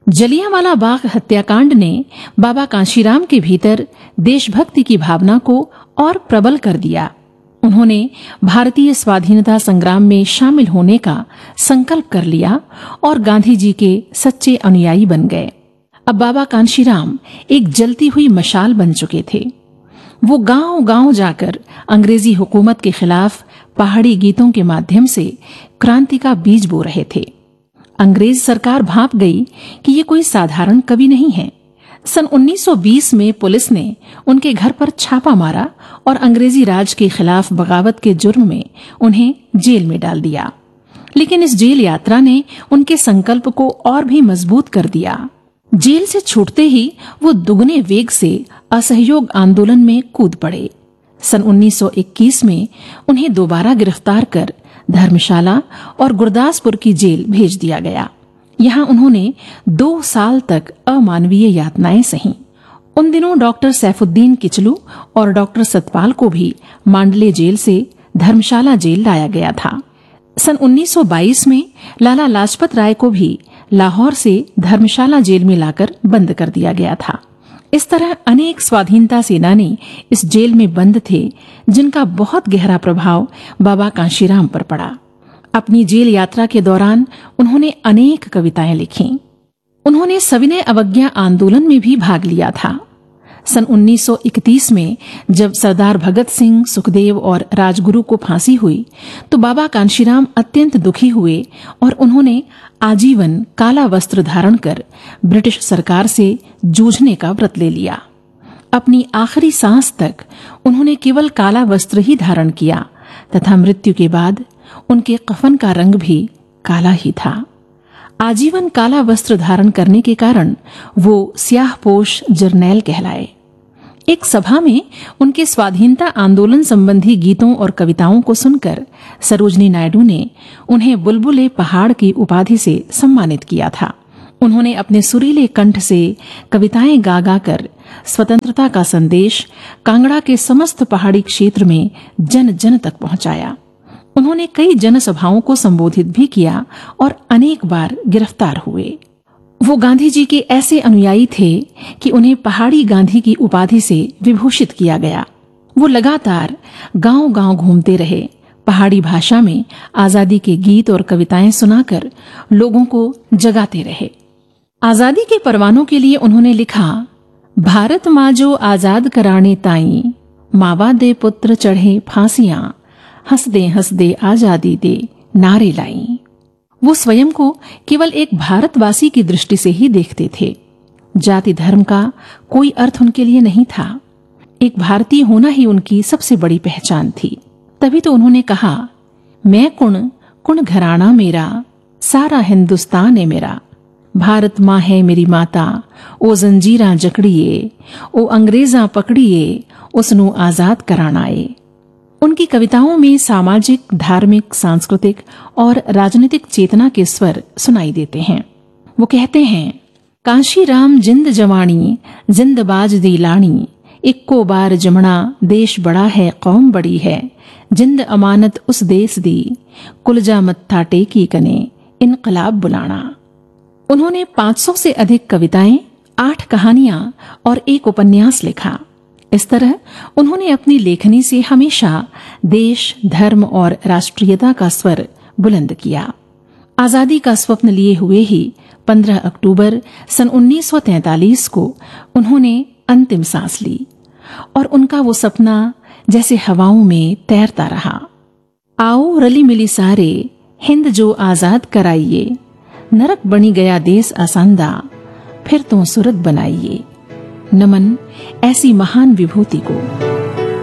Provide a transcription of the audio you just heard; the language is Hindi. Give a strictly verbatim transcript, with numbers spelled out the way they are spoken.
जलियांवाला बाग हत्याकांड ने बाबा कांशीराम के भीतर देशभक्ति की भावना को और प्रबल कर दिया। उन्होंने भारतीय स्वाधीनता संग्राम में शामिल होने का संकल्प कर लिया और गांधी जी के सच्चे अनुयायी बन गए। अब बाबा कांशीराम एक जलती हुई मशाल बन चुके थे। वो गांव-गांव जाकर अंग्रेजी हुकूमत के खिलाफ पहाड़ी गीतों के माध्यम से क्रांति का बीज बो रहे थे। अंग्रेज सरकार भांप गई कि ये कोई साधारण कवि नहीं है। सन उन्नीस सौ बीस में पुलिस ने उनके घर पर छापा मारा और अंग्रेजी राज के खिलाफ बगावत के जुर्म में उन्हें जेल में डाल दिया। लेकिन इस जेल यात्रा ने उनके संकल्प को और भी मजबूत कर दिया। जेल से छूटते ही वो दुगने वेग से असहयोग आंदोलन में कूद पड़े। सन उन्नीस सौ इक्कीस में उन्हें दोबारा गिरफ्तार कर धर्मशाला और गुरदासपुर की जेल भेज दिया गया। यहाँ उन्होंने दो साल तक अमानवीय यातनाएं सहीं। उन दिनों डॉक्टर सैफुद्दीन किचलू और डॉक्टर सतपाल को भी मांडले जेल से धर्मशाला जेल लाया गया था। सन उन्नीस सौ बाईस में लाला लाजपत राय को भी लाहौर से धर्मशाला जेल में लाकर बंद कर दिया गया था। इस तरह अनेक स्वाधीनता सेनानी इस जेल में बंद थे, जिनका बहुत गहरा प्रभाव बाबा कांशीराम पर पड़ा। अपनी जेल यात्रा के दौरान उन्होंने अनेक कविताएं लिखीं। उन्होंने सविनय अवज्ञा आंदोलन में भी भाग लिया था। सन उन्नीस सौ इकतीस में जब सरदार भगत सिंह, सुखदेव और राजगुरु को फांसी हुई तो बाबा कांशीराम अत्यंत दुखी हुए और उन्होंने आजीवन काला वस्त्र धारण कर ब्रिटिश सरकार से जूझने का व्रत ले लिया। अपनी आखिरी सांस तक उन्होंने केवल काला वस्त्र ही धारण किया तथा मृत्यु के बाद उनके कफन का रंग भी काला ही था। आजीवन काला वस्त्र धारण करने के कारण वो स्याहपोश जर्नैल कहलाए। एक सभा में उनके स्वाधीनता आंदोलन संबंधी गीतों और कविताओं को सुनकर सरोजनी नायडू ने उन्हें बुलबुले पहाड़ की उपाधि से सम्मानित किया था। उन्होंने अपने सुरीले कंठ से कविताएं गा गा कर स्वतंत्रता का संदेश कांगड़ा के समस्त पहाड़ी क्षेत्र में जन जन तक पहुंचाया। उन्होंने कई जनसभाओं को संबोधित भी किया और अनेक बार गिरफ्तार हुए। वो गांधी जी के ऐसे अनुयायी थे कि उन्हें पहाड़ी गांधी की उपाधि से विभूषित किया गया। वो लगातार गांव-गांव घूमते रहे, पहाड़ी भाषा में आजादी के गीत और कविताएं सुनाकर लोगों को जगाते रहे। आजादी के परवानों के लिए उन्होंने लिखा, भारत माँ जो आजाद कराने ताई, मावा दे पुत्र चढ़े फांसियां, हंस दे हंस दे आजादी दे नारे लाई। वो स्वयं को केवल एक भारतवासी की दृष्टि से ही देखते थे। जाति धर्म का कोई अर्थ उनके लिए नहीं था। एक भारतीय होना ही उनकी सबसे बड़ी पहचान थी। तभी तो उन्होंने कहा, मैं कुण कुण घराना मेरा, सारा हिंदुस्तान है मेरा। भारत माँ है मेरी माता, ओ जंजीरा जकड़िए, ओ अंग्रेजा पकड़िए, उसनु आजाद करानाए। उनकी कविताओं में सामाजिक, धार्मिक, सांस्कृतिक और राजनीतिक चेतना के स्वर सुनाई देते हैं। वो कहते हैं, कांशीराम जिंद जवानी, जिंदबाज दी लाणी, इक्को बार जमना देश बड़ा है कौम बड़ी है, जिंद अमानत उस देश दी, कुलजा मत्था टेकी कने इनकलाब बुलाना। उन्होंने पाँच सौ से अधिक कविताएं, आठ कहानियां और एक उपन्यास लिखा। इस तरह उन्होंने अपनी लेखनी से हमेशा देश, धर्म और राष्ट्रीयता का स्वर बुलंद किया। आजादी का स्वप्न लिए हुए ही पंद्रह अक्टूबर सन उन्नीस सौ तैंतालीस को उन्होंने अंतिम सांस ली और उनका वो सपना जैसे हवाओं में तैरता रहा। आओ रली मिली सारे, हिंद जो आजाद कराइए, नरक बनी गया देश आसंदा, फिर तो सूरत बनाइए। नमन ऐसी महान विभूति को।